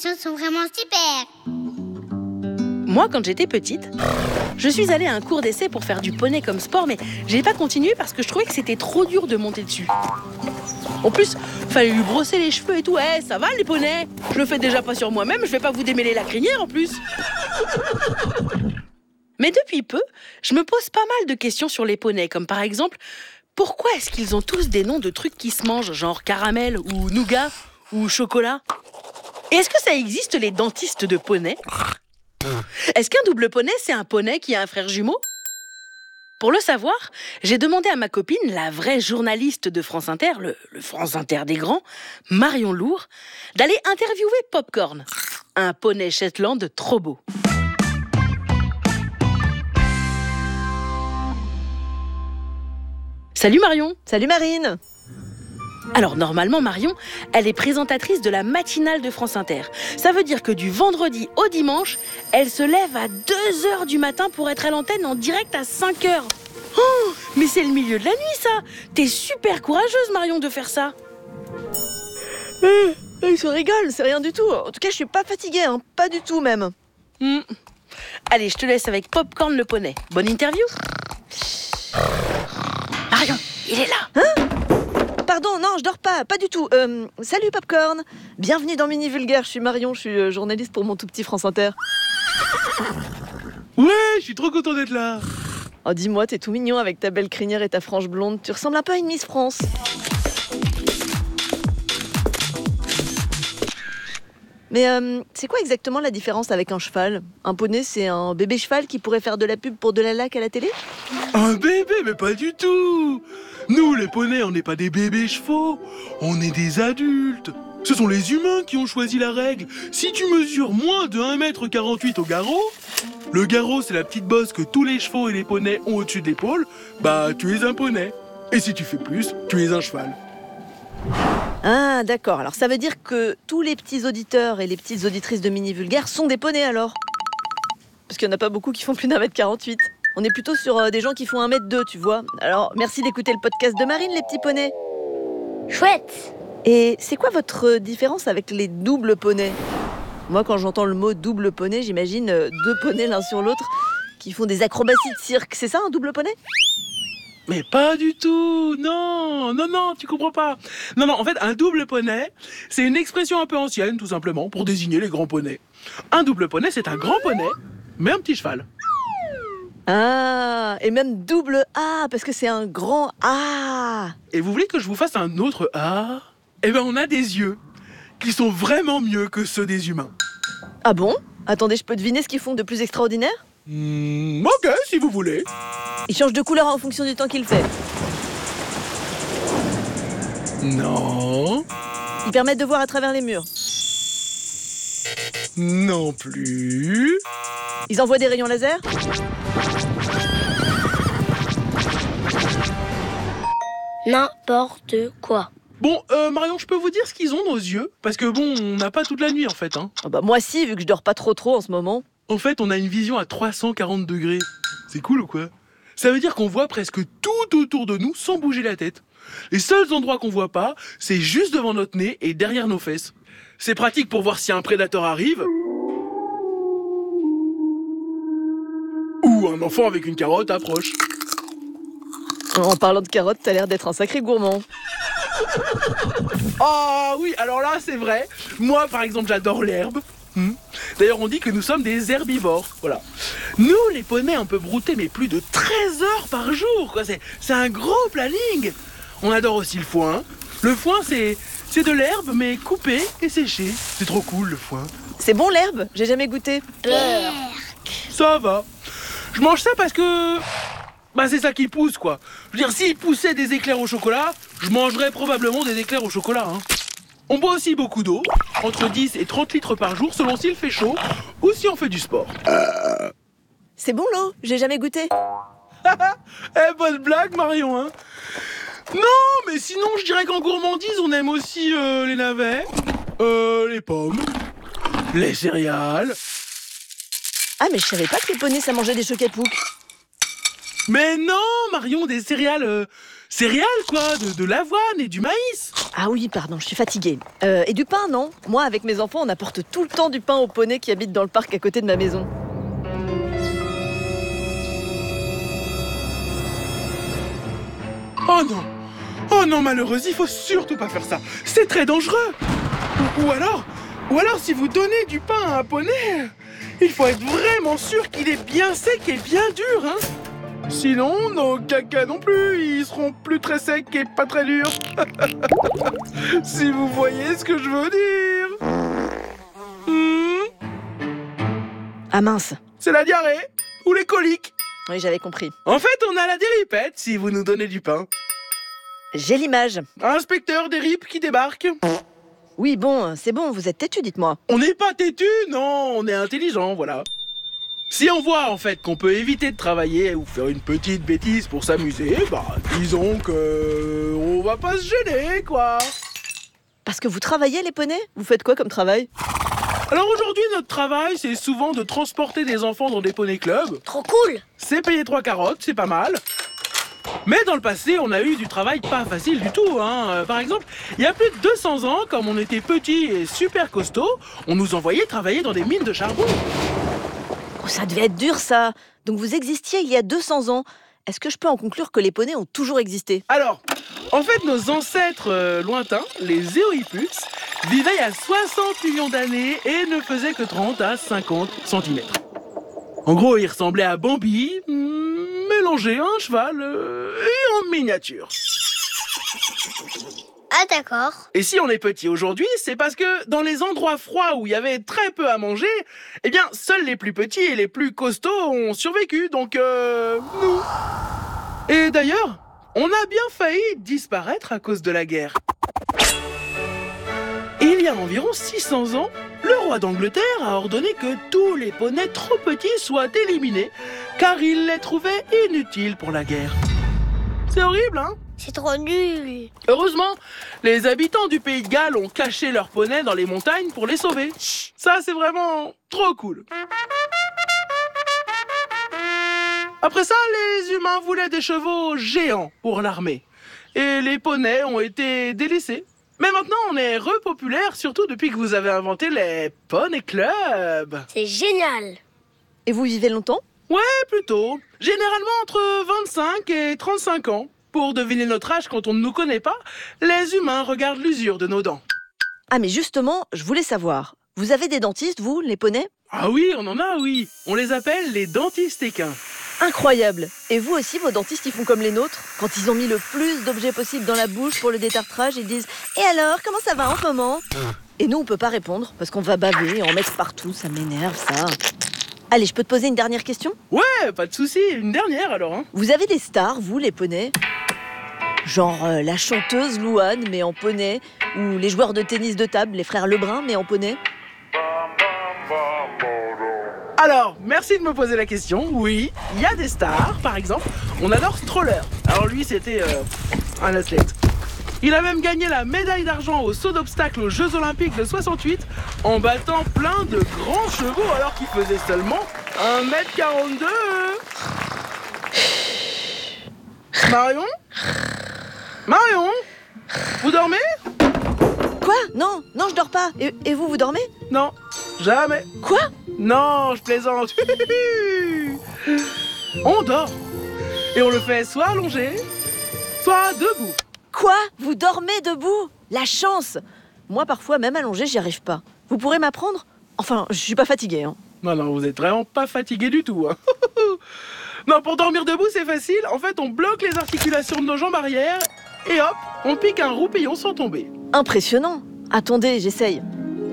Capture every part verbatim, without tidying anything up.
Ils sont vraiment super. Moi, quand j'étais petite, je suis allée à un cours d'essai pour faire du poney comme sport, mais j'ai pas continué parce que je trouvais que c'était trop dur de monter dessus. En plus, fallait lui brosser les cheveux et tout. Eh, hey, ça va les poneys? Je le fais déjà pas sur moi-même, je vais pas vous démêler la crinière en plus. Mais depuis peu, je me pose pas mal de questions sur les poneys, comme par exemple, pourquoi est-ce qu'ils ont tous des noms de trucs qui se mangent, genre caramel ou nougat ou chocolat? Et est-ce que ça existe les dentistes de poney? Est-ce qu'un double poney, c'est un poney qui a un frère jumeau? Pour le savoir, j'ai demandé à ma copine, la vraie journaliste de France Inter, le, le France Inter des grands, Marion Lourd, d'aller interviewer Popcorn, un poney Shetland trop beau. Salut Marion. Salut Marine. Alors normalement Marion, elle est présentatrice de la matinale de France Inter. Ça veut dire que du vendredi au dimanche, elle se lève à deux heures du matin pour être à l'antenne en direct à cinq heures. Oh, mais c'est le milieu de la nuit ça. T'es super courageuse Marion de faire ça. Euh, il se rigole, c'est rien du tout. En tout cas, je suis pas fatiguée, hein, pas du tout même. Mmh. Allez, je te laisse avec Popcorn le poney. Bonne interview. Marion, il est là. Hein? Pardon, non, je dors pas, pas du tout. Euh, salut Popcorn, bienvenue dans Mini Vulgaire, je suis Marion, je suis euh, journaliste pour mon tout petit France Inter. Ouais, je suis trop content d'être là. Oh, dis-moi, t'es tout mignon avec ta belle crinière et ta frange blonde, tu ressembles un peu à une Miss France. Mais euh, c'est quoi exactement la différence avec un cheval? Un poney, c'est un bébé cheval qui pourrait faire de la pub pour de la laque à la télé? Un bébé, mais pas du tout. Nous, les poneys, on n'est pas des bébés chevaux, on est des adultes. Ce sont les humains qui ont choisi la règle. Si tu mesures moins de un mètre quarante-huit au garrot, le garrot, c'est la petite bosse que tous les chevaux et les poneys ont au-dessus de l'épaule, bah tu es un poney. Et si tu fais plus, tu es un cheval. Ah, d'accord. Alors ça veut dire que tous les petits auditeurs et les petites auditrices de Mini Vulgaire sont des poneys alors? Parce qu'il n'y en a pas beaucoup qui font plus d'un mètre quarante-huit. On est plutôt sur euh, des gens qui font un mètre deux, tu vois. Alors merci d'écouter le podcast de Marine, les petits poneys. Chouette. Et c'est quoi votre différence avec les doubles poneys? Moi, quand j'entends le mot double poney, j'imagine euh, deux poneys l'un sur l'autre qui font des acrobaties de cirque. C'est ça, un double poney? Mais pas du tout, non, non, non, tu comprends pas. Non, non, en fait, un double poney, c'est une expression un peu ancienne, tout simplement, pour désigner les grands poneys. Un double poney, c'est un grand poney, mais un petit cheval. Ah, et même double A, parce que c'est un grand A. Et vous voulez que je vous fasse un autre A? Eh ben, on a des yeux qui sont vraiment mieux que ceux des humains. Ah bon? Attendez, je peux deviner ce qu'ils font de plus extraordinaire? Mmh, ok, si vous voulez. Ils changent de couleur en fonction du temps qu'il fait. Non. Ils permettent de voir à travers les murs. Non plus. Ils envoient des rayons laser? N'importe quoi. Bon, euh, Marion, je peux vous dire ce qu'ils ont, nos yeux? Parce que bon, on n'a pas toute la nuit, en fait, hein. Oh bah moi si, vu que je dors pas trop trop en ce moment. En fait, on a une vision à trois cent quarante degrés. C'est cool ou quoi? Ça veut dire qu'on voit presque tout autour de nous sans bouger la tête. Les seuls endroits qu'on voit pas, c'est juste devant notre nez et derrière nos fesses. C'est pratique pour voir si un prédateur arrive. Ou un enfant avec une carotte approche. En parlant de carottes, t'as l'air d'être un sacré gourmand. Ah oui, alors là, c'est vrai. Moi, par exemple, j'adore l'herbe. Hmm. D'ailleurs, on dit que nous sommes des herbivores. Voilà. Nous, les poneys un peu broutés, mais plus de treize heures par jour, quoi. C'est, c'est un gros planning. On adore aussi le foin. Le foin, c'est, c'est de l'herbe, mais coupée et séchée. C'est trop cool, le foin. C'est bon l'herbe? J'ai jamais goûté. Ça va. Je mange ça parce que... Bah, c'est ça qui pousse, quoi. Je veux dire, s'il poussait des éclairs au chocolat, je mangerais probablement des éclairs au chocolat, hein. On boit aussi beaucoup d'eau, entre dix et trente litres par jour, selon s'il fait chaud ou si on fait du sport. C'est bon l'eau? J'ai jamais goûté. Eh, bonne blague, Marion, hein. Non, mais sinon, je dirais qu'en gourmandise, on aime aussi euh, les navets, euh, les pommes, les céréales. Ah mais je savais pas que les poneys ça mangeait des choquettes-pouc. Mais non, Marion, des céréales... Euh, céréales, quoi, de, de l'avoine et du maïs. Ah oui, pardon, je suis fatiguée. Euh, et du pain, non? Moi, avec mes enfants, on apporte tout le temps du pain aux poneys qui habitent dans le parc à côté de ma maison. Oh non! Oh non, malheureuse, il faut surtout pas faire ça. C'est très dangereux. Ou, ou alors, ou alors, si vous donnez du pain à un poney, il faut être vraiment sûr qu'il est bien sec et bien dur, hein. Sinon, nos caca non plus, ils seront plus très secs et pas très durs. Si vous voyez ce que je veux dire. Hmm, Ah mince. c'est la diarrhée ou les coliques. Oui, j'avais compris. En fait, on a la déripette si vous nous donnez du pain. J'ai l'image. Inspecteur des ripes qui débarque. Oui, bon, c'est bon, vous êtes têtu, dites-moi. On n'est pas têtu, non, on est intelligent, voilà. Si on voit en fait qu'on peut éviter de travailler ou faire une petite bêtise pour s'amuser, bah disons que on va pas se gêner, quoi. Parce que vous travaillez, les poneys? Vous faites quoi comme travail? Alors aujourd'hui, notre travail, c'est souvent de transporter des enfants dans des poney clubs. Trop cool. C'est payer trois carottes, c'est pas mal. Mais dans le passé, on a eu du travail pas facile du tout, hein. Euh, Par exemple, il y a plus de deux cents ans, comme on était petits et super costauds, on nous envoyait travailler dans des mines de charbon. Oh, ça devait être dur, ça. Donc vous existiez il y a deux cents ans. Est-ce que je peux en conclure que les poneys ont toujours existé? Alors, en fait, nos ancêtres euh, lointains, les Eohippus, vivaient il y a soixante millions d'années et ne faisaient que trente à cinquante centimètres. En gros, ils ressemblaient à Bambi, hmm, mélangé à un cheval euh, et en miniature. Ah d'accord. Et si on est petit aujourd'hui, c'est parce que dans les endroits froids où il y avait très peu à manger, eh bien, seuls les plus petits et les plus costauds ont survécu, donc euh, nous. Et d'ailleurs, on a bien failli disparaître à cause de la guerre. Et il y a environ six cents ans, le roi d'Angleterre a ordonné que tous les poneys trop petits soient éliminés, car il les trouvait inutiles pour la guerre. C'est horrible, hein? C'est trop nul. Heureusement, les habitants du pays de Galles ont caché leurs poneys dans les montagnes pour les sauver. Ça, c'est vraiment trop cool. Après ça, les humains voulaient des chevaux géants pour l'armée. Et les poneys ont été délaissés. Mais maintenant, on est repopulaire, surtout depuis que vous avez inventé les Poney Club. C'est génial. Et vous vivez longtemps? Ouais, plutôt. Généralement entre vingt-cinq et trente-cinq ans. Pour deviner notre âge quand on ne nous connaît pas, les humains regardent l'usure de nos dents. Ah mais justement, je voulais savoir. Vous avez des dentistes, vous, les poneys? Ah oui, on en a, oui. On les appelle les dentistes équins. Incroyable. Et vous aussi, vos dentistes, ils font comme les nôtres? Quand ils ont mis le plus d'objets possible dans la bouche pour le détartrage, ils disent « Et alors, comment ça va en ce moment ?» Et nous, on peut pas répondre, parce qu'on va baver et en mettre partout, ça m'énerve, ça. Allez, je peux te poser une dernière question? Ouais, pas de souci. Une dernière alors. Hein. Vous avez des stars, vous, les poneys? Genre euh, la chanteuse Louane, mais en poney, ou les joueurs de tennis de table, les frères Lebrun, mais en poney? Alors, merci de me poser la question. Oui, il y a des stars, par exemple. On adore Stroller. Alors lui, c'était euh, un athlète. Il a même gagné la médaille d'argent au saut d'obstacle aux Jeux Olympiques de soixante-huit en battant plein de grands chevaux alors qu'il faisait seulement un mètre quarante-deux. Marion Marion Vous dormez? Quoi? Non, non, je dors pas. Et, et vous, vous dormez? Non, jamais. Quoi? Non, je plaisante. On dort. Et on le fait soit allongé, soit debout. Quoi? Vous dormez debout? La chance! Moi, parfois, même allongée, j'y arrive pas. Vous pourrez m'apprendre? Enfin, je suis pas fatiguée, hein. Non, non, vous êtes vraiment pas fatigué du tout. Hein. Non, pour dormir debout, c'est facile. En fait, on bloque les articulations de nos jambes arrière et hop, on pique un roupillon sans tomber. Impressionnant. Attendez, j'essaye.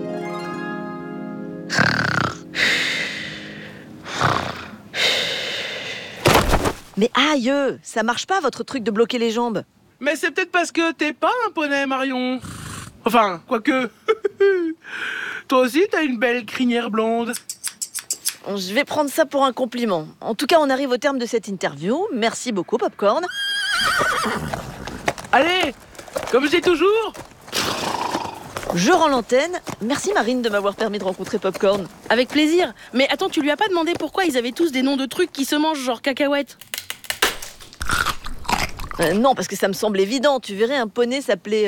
Mais aïe, ça marche pas votre truc de bloquer les jambes. Mais c'est peut-être parce que t'es pas un poney, Marion. Enfin, quoique. Toi aussi, t'as une belle crinière blonde. Je vais prendre ça pour un compliment. En tout cas, on arrive au terme de cette interview. Merci beaucoup, Popcorn. Allez, comme je dis toujours. Je rends l'antenne. Merci Marine de m'avoir permis de rencontrer Popcorn. Avec plaisir. Mais attends, tu lui as pas demandé pourquoi ils avaient tous des noms de trucs qui se mangent genre cacahuètes? Euh, non, parce que ça me semble évident. Tu verrais, un poney s'appelait...